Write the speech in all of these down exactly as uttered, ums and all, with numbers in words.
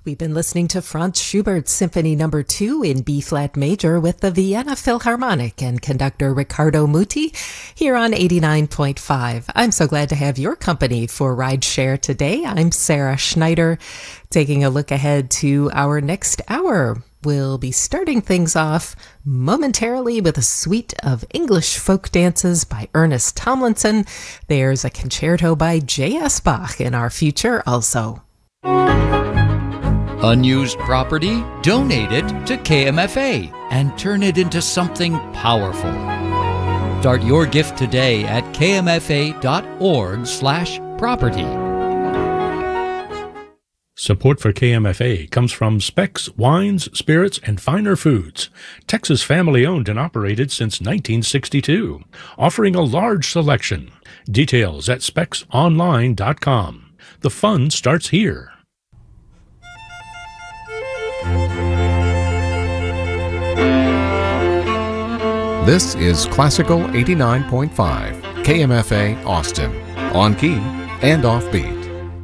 We've been listening to Franz Schubert's Symphony Number Two in B-flat major with the Vienna Philharmonic and conductor Riccardo Muti here on eighty-nine point five. I'm so glad to have your company for Rideshare today. I'm Sarah Schneider, taking a look ahead to our next hour. We'll be starting things off momentarily with a suite of English folk dances by Ernest Tomlinson. There's a concerto by J S. Bach in our future also. Unused property? Donate it to K M F A and turn it into something powerful. Start your gift today at kmfa.org slash property. Support for K M F A comes from Specs Wines, Spirits, and Finer Foods, Texas family-owned and operated since nineteen sixty-two, offering a large selection. Details at specs online dot com. The fun starts here. This is Classical eighty-nine point five, K M F A Austin, on key and offbeat.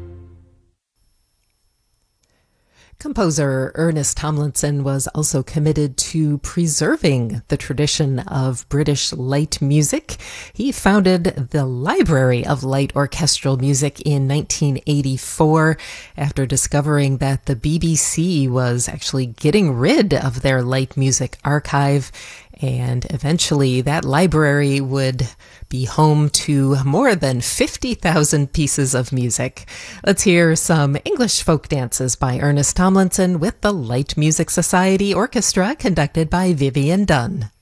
Composer Ernest Tomlinson was also committed to preserving the tradition of British light music. He founded the Library of Light Orchestral Music in nineteen eighty-four after discovering that the B B C was actually getting rid of their light music archive, and eventually that library would be home to more than fifty thousand pieces of music. Let's hear some English folk dances by Ernest Tomlinson with the Light Music Society Orchestra, conducted by Vivian Dunn.